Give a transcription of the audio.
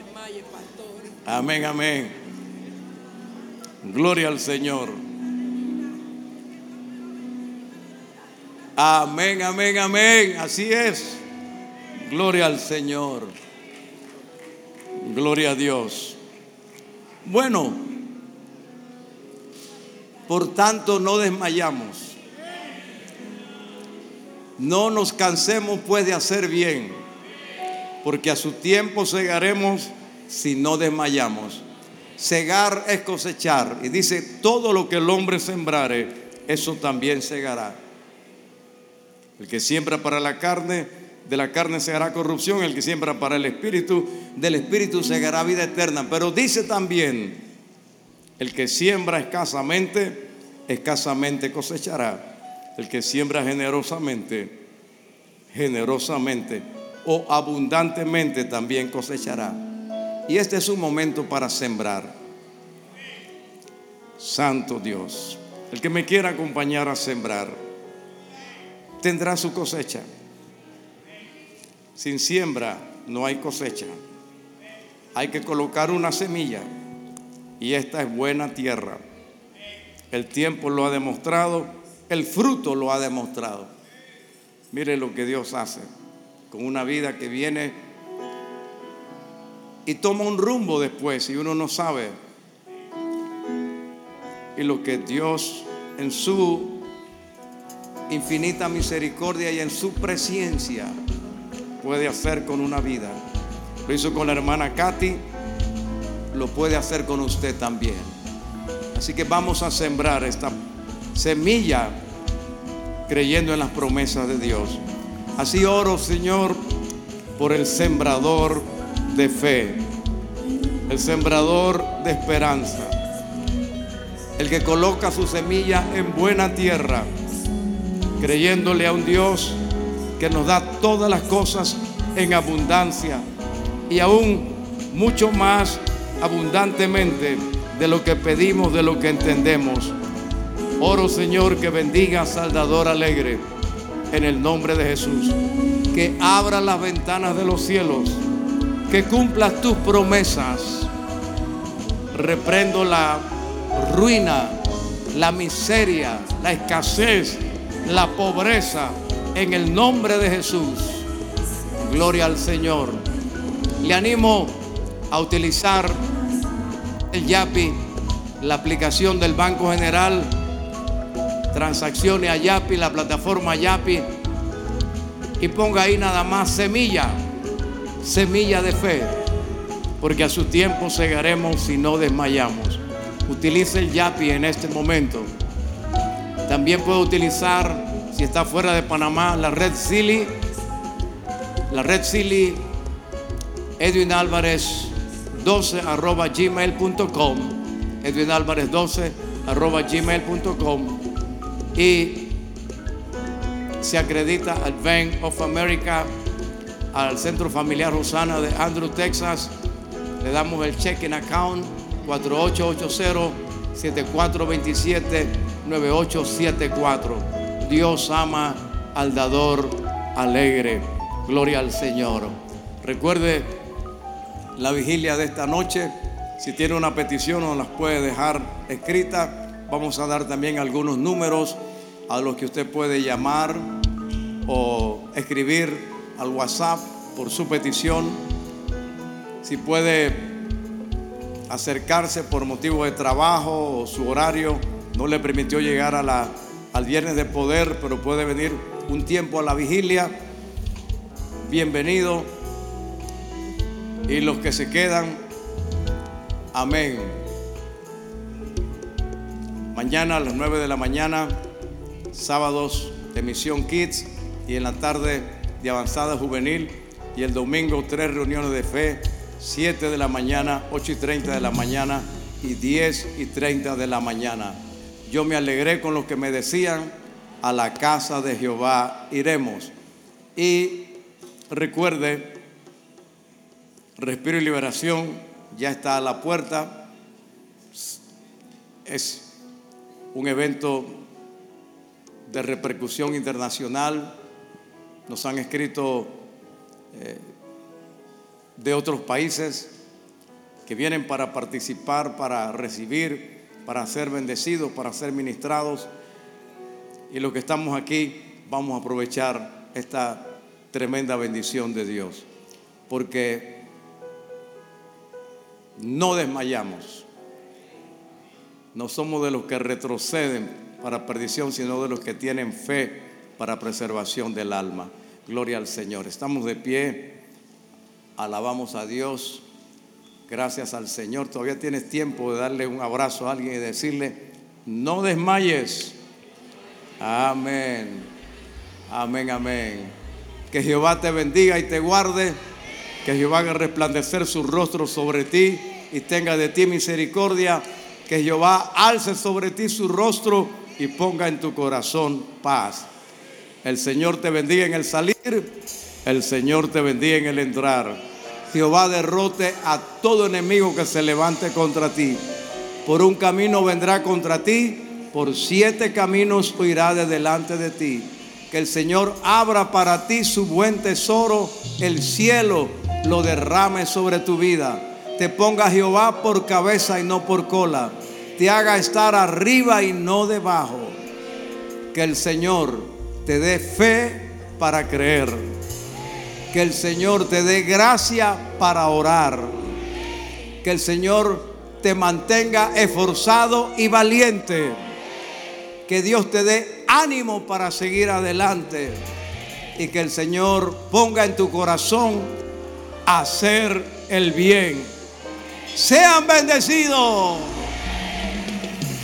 Amén, amén. Gloria al Señor. Amén, amén, amén. Así es. Gloria al Señor. Gloria a Dios. Bueno, por tanto no desmayamos. No nos cansemos pues de hacer bien, porque a su tiempo segaremos si no desmayamos. Segar es cosechar, y dice: todo lo que el hombre sembrare, eso también segará. El que siembra para la carne, de la carne segará corrupción. El que siembra para el espíritu, del espíritu segará vida eterna. Pero dice también: el que siembra escasamente, escasamente cosechará. El que siembra generosamente, generosamente o abundantemente también cosechará. Y este es un momento para sembrar. Santo Dios, el que me quiera acompañar a sembrar tendrá su cosecha. Sin siembra no hay cosecha. Hay que colocar una semilla, y esta es buena tierra. El tiempo lo ha demostrado, el fruto lo ha demostrado. Mire lo que Dios hace con una vida que viene y toma un rumbo después y uno no sabe. Y lo que Dios en su infinita misericordia y en su presencia puede hacer con una vida. Lo hizo con la hermana Katy, lo puede hacer con usted también. Así que vamos a sembrar esta semilla creyendo en las promesas de Dios. Así oro, Señor, por el sembrador de fe, el sembrador de esperanza, el que coloca su semilla en buena tierra, creyéndole a un Dios que nos da todas las cosas en abundancia y aún mucho más abundantemente de lo que pedimos, de lo que entendemos. Oro, Señor, que bendiga a Saldador Alegre en el nombre de Jesús, que abra las ventanas de los cielos, que cumplas tus promesas. Reprendo la ruina, la miseria, la escasez, la pobreza en el nombre de Jesús. Gloria al Señor. Le animo a utilizar el Yapi, la aplicación del Banco General, transacciones a Yapi, la plataforma Yapi, y ponga ahí nada más semilla, semilla de fe, porque a su tiempo segaremos si no desmayamos. Utilice el Yapi en este momento. También puede utilizar, si está fuera de Panamá, la red Silly, Edwin Álvarez 12@gmail.com, Edwin Álvarez 12@gmail.com, y se acredita al Bank of America, al Centro Familiar Rosana de Andrew, Texas. Le damos el checking account 4880-7427-9874. Dios ama al dador alegre. Gloria al Señor. Recuerde la vigilia de esta noche. Si tiene una petición, nos las puede dejar escrita. Vamos a dar también algunos números a los que usted puede llamar o escribir al WhatsApp por su petición. Si puede acercarse por motivo de trabajo o su horario no le permitió llegar al Viernes de Poder, pero puede venir un tiempo a la vigilia, bienvenido. Y los que se quedan, amén. Mañana a las 9 de la mañana, sábados de Misión Kids, y en la tarde de Avanzada Juvenil, y el domingo 3 reuniones de fe, 7 de la mañana, 8:30 de la mañana y 10:30 de la mañana. Yo me alegré con los que me decían: a la casa de Jehová iremos. Y recuerde, Respiro y Liberación ya está a la puerta. Es un evento de repercusión internacional. Nos han escrito de otros países que vienen para participar, para recibir, para ser bendecidos, para ser ministrados. Y los que estamos aquí vamos a aprovechar esta tremenda bendición de Dios, porque no desmayamos. No somos de los que retroceden para perdición, sino de los que tienen fe para preservación del alma. Gloria al Señor. Estamos de pie, alabamos a Dios. Gracias al Señor. Todavía tienes tiempo de darle un abrazo a alguien y decirle: no desmayes. Amén. Amén, amén. Que Jehová te bendiga y te guarde. Que Jehová haga resplandecer su rostro sobre ti y tenga de ti misericordia. Que Jehová alce sobre ti su rostro y ponga en tu corazón paz. El Señor te bendiga en el salir. El Señor te bendiga en el entrar. Jehová derrote a todo enemigo que se levante contra ti. Por un camino vendrá contra ti, por 7 caminos huirá de delante de ti. Que el Señor abra para ti su buen tesoro, el cielo lo derrame sobre tu vida. Te ponga Jehová por cabeza y no por cola. Te haga estar arriba y no debajo. Que el Señor te dé fe para creer. Que el Señor te dé gracia para orar. Que el Señor te mantenga esforzado y valiente. Que Dios te dé ánimo para seguir adelante. Y que el Señor ponga en tu corazón hacer el bien. Sean bendecidos.